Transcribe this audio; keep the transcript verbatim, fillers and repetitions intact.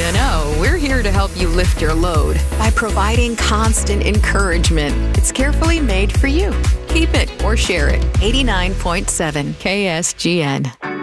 No, no, we're here to help you lift your load by providing constant encouragement. It's carefully made for you. Keep it or share it. eighty-nine point seven K S G N.